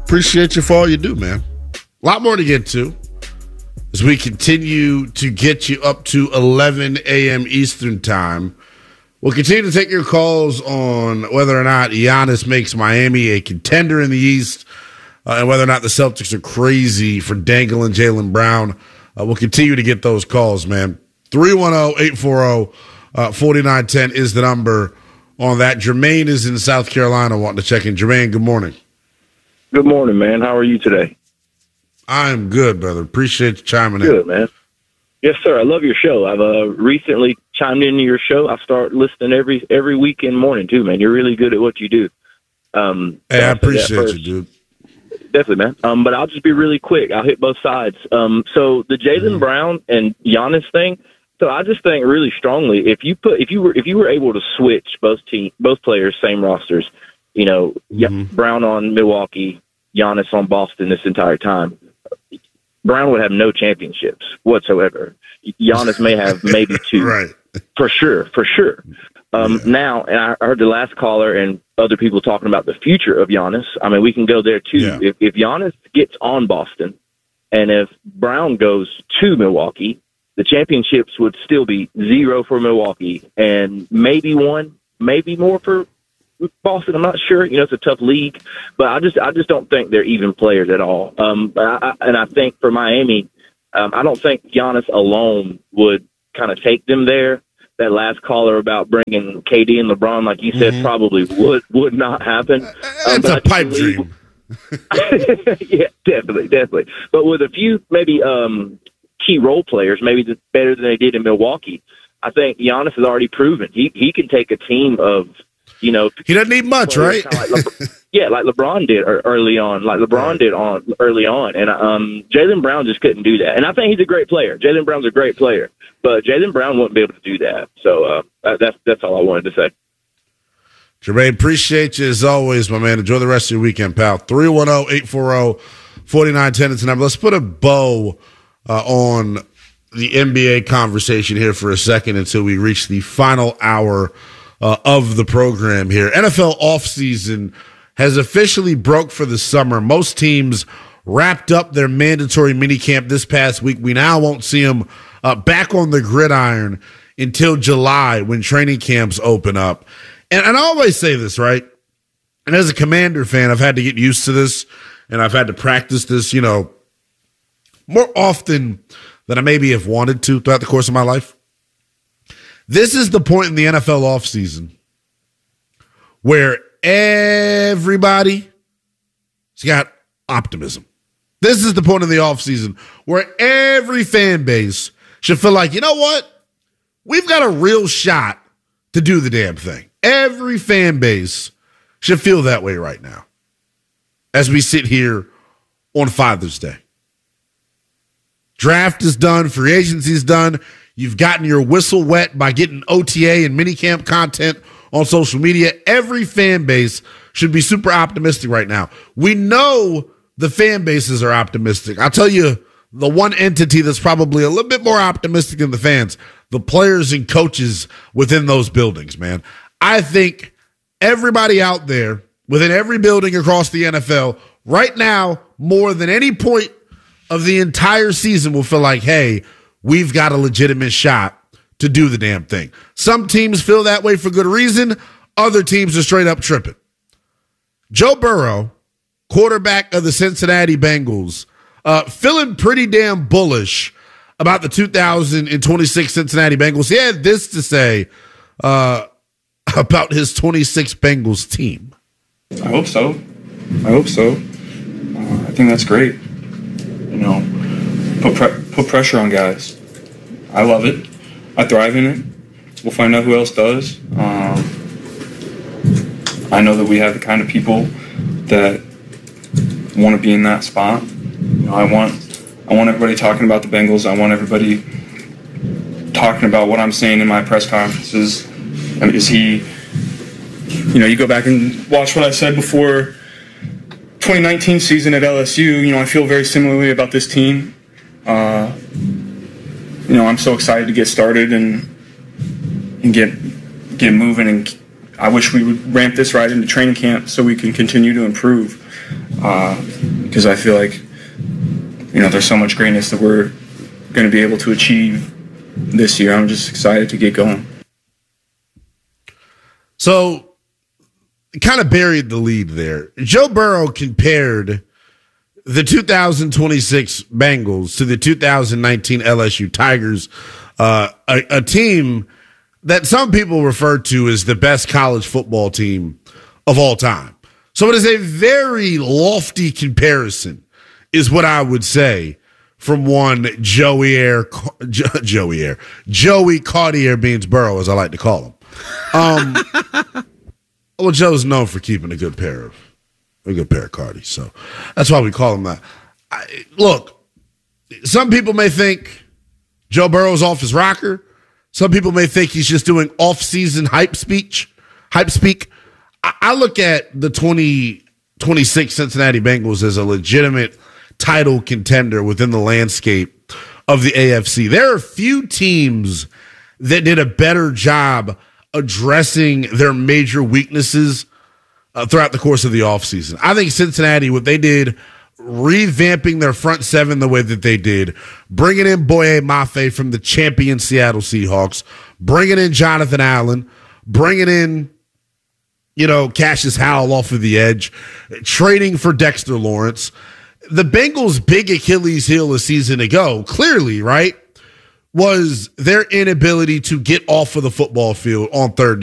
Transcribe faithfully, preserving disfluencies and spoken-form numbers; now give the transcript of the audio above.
Appreciate you for all you do, man. A lot more to get to as we continue to get you up to eleven a.m. Eastern time. We'll continue to take your calls on whether or not Giannis makes Miami a contender in the East uh, and whether or not the Celtics are crazy for dangling Jaylen Brown. Uh, we'll continue to get those calls, man. three one zero, eight four zero, four nine one zero is the number on that. Jermaine is in South Carolina wanting to check in. Jermaine, good morning. Good morning, man. How are you today? I'm good, brother. Appreciate you chiming good, in. Good, man. Yes, sir. I love your show. I've uh, recently chimed into your show. I start listening every every weekend morning, too, man. You're really good at what you do. Um, hey, I appreciate you, dude. Definitely, man. Um, but I'll just be really quick. I'll hit both sides. Um, so the Jaylen mm-hmm. Brown and Giannis thing. So I just think really strongly if you put if you were if you were able to switch both team both players same rosters, you know, mm-hmm. Brown on Milwaukee, Giannis on Boston this entire time, Brown would have no championships whatsoever. Giannis may have maybe two, right? For sure, for sure. Um, yeah. Now, and I heard the last caller and other people talking about the future of Giannis. I mean, we can go there too. Yeah. If, if Giannis gets on Boston, and if Brown goes to Milwaukee, the championships would still be zero for Milwaukee, and maybe one, maybe more for Boston. I'm not sure. You know, it's a tough league, but I just, I just don't think they're even players at all. Um, I, and I think for Miami, um, I don't think Giannis alone would kind of take them there. That last caller about bringing K D and LeBron, like you said, mm-hmm. probably would would not happen. It's um, a pipe believe, dream. Yeah, definitely, definitely. But with a few maybe um, key role players, maybe better than they did in Milwaukee, I think Giannis has already proven he he can take a team of, you know, he doesn't need much, right? Like Le- yeah, like LeBron did early on, like LeBron right. did on early on, and um, Jaylen Brown just couldn't do that. And I think he's a great player. Jaylen Brown's a great player, but Jaylen Brown wouldn't be able to do that. So uh, that's that's all I wanted to say. Jermaine, appreciate you as always, my man. Enjoy the rest of your weekend, pal. three one zero, eight four zero, four nine one zero is the number. Let's put a bow uh, on the N B A conversation here for a second until we reach the final hour uh, of the program here. N F L offseason has officially broke for the summer. Most teams wrapped up their mandatory minicamp this past week. We now won't see them uh, back on the gridiron until July when training camps open up. And, and I always say this, right? And as a Commander fan, I've had to get used to this, and I've had to practice this, you know, more often than I maybe have wanted to throughout the course of my life. This is the point in the N F L offseason where everybody's got optimism. This is the point of the offseason where every fan base should feel like, you know what? We've got a real shot to do the damn thing. Every fan base should feel that way right now as we sit here on Father's Day. Draft is done. Free agency is done. You've gotten your whistle wet by getting O T A and minicamp content on social media. Every fan base should be super optimistic right now. We know the fan bases are optimistic. I'll tell you the one entity that's probably a little bit more optimistic than the fans, the players and coaches within those buildings, man. I think everybody out there within every building across the N F L right now, more than any point of the entire season, will feel like, hey, we've got a legitimate shot to do the damn thing. Some teams feel that way for good reason. Other teams are straight up tripping. Joe Burrow, quarterback of the Cincinnati Bengals, uh, feeling pretty damn bullish about the two thousand twenty-six Cincinnati Bengals. He had this to say uh, about his twenty-six Bengals team. I hope so. I hope so. Uh, I think that's great. You know, put pre- put pressure on guys. I love it. I thrive in it. We'll find out who else does. Um, I know that we have the kind of people that want to be in that spot. You know, I want I want everybody talking about the Bengals. I want everybody talking about what I'm saying in my press conferences. I mean, is he? You know, you go back and watch what I said before twenty nineteen season at L S U. You know, I feel very similarly about this team. Uh, you know, I'm so excited to get started and and get get moving. And I wish we would ramp this right into training camp so we can continue to improve. because uh, I feel like, you know, there's so much greatness that we're going to be able to achieve this year. I'm just excited to get going. So, kind of buried the lead there. Joe Burrow compared the two thousand twenty-six Bengals to the two thousand nineteen L S U Tigers, uh, a, a team that some people refer to as the best college football team of all time. So it is a very lofty comparison, is what I would say, from one Joey Air, Joey Air, Joey Cartier Beans Burrow, as I like to call him. Um, well, Joe's known for keeping a good pair of a good pair of Cardis, so that's why we call him that. I, look, some people may think Joe Burrow's off his rocker. Some people may think he's just doing off-season hype speech, hype speak. I, I look at the twenty twenty-six Cincinnati Bengals as a legitimate title contender within the landscape of the A F C. There are few teams that did a better job addressing their major weaknesses uh, throughout the course of the offseason. I think Cincinnati, what they did, revamping their front seven the way that they did, bringing in Boye Mafe from the champion Seattle Seahawks, bringing in Jonathan Allen, bringing in, you know, Cassius Howell off of the edge, trading for Dexter Lawrence. The Bengals' big Achilles heel a season ago, clearly, right, was their inability to get off of the football field on third